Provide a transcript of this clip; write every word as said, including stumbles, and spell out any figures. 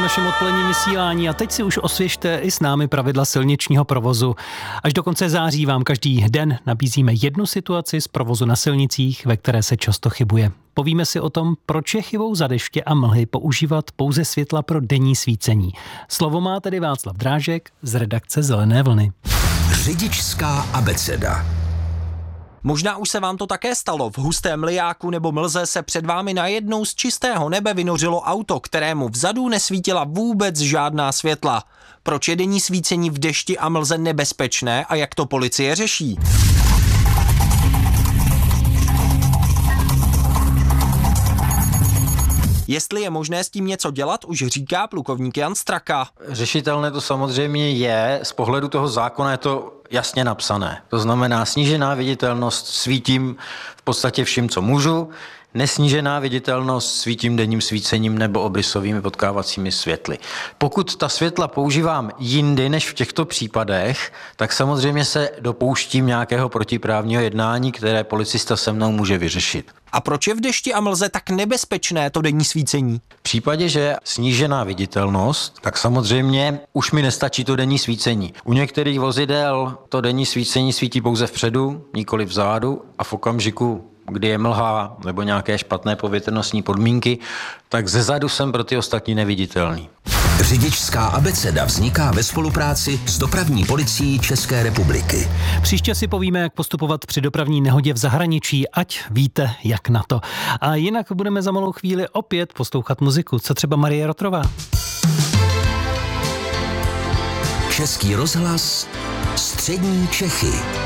našem odpoledním vysílání a teď si už osvěžte i s námi pravidla silničního provozu. Až do konce září vám každý den nabízíme jednu situaci z provozu na silnicích, ve které se často chybuje. Povíme si o tom, proč je chybou za deště a mlhy používat pouze světla pro denní svícení. Slovo má tedy Václav Drážek z redakce Zelené vlny. Řidičská abeceda. Možná už se vám to také stalo. V hustém mlijáku nebo mlze se před vámi najednou z čistého nebe vynořilo auto, kterému vzadu nesvítila vůbec žádná světla. Proč je denní svícení v dešti a mlze nebezpečné a jak to policie řeší? Jestli je možné s tím něco dělat, už říká plukovník Jan Straka. Řešitelné to samozřejmě je, z pohledu toho zákona je to jasně napsané. To znamená snížená viditelnost, svítím v podstatě vším, co můžu, nesnížená viditelnost svítím denním svícením nebo obrysovými potkávacími světly. Pokud ta světla používám jindy než v těchto případech, tak samozřejmě se dopouštím nějakého protiprávního jednání, které policista se mnou může vyřešit. A proč je v dešti a mlze tak nebezpečné to denní svícení? V případě, že je snížená viditelnost, tak samozřejmě už mi nestačí to denní svícení. U některých vozidel to denní svícení svítí pouze vpředu, nikoli vzadu a v okamžiku, kdy je mlha nebo nějaké špatné povětrnostní podmínky, tak zezadu jsem pro ty ostatní neviditelný. Řidičská abeceda vzniká ve spolupráci s dopravní policií České republiky. Příště si povíme, jak postupovat při dopravní nehodě v zahraničí, ať víte, jak na to. A jinak budeme za malou chvíli opět poslouchat muziku. Co třeba Marie Rotrová? Český rozhlas, střední Čechy.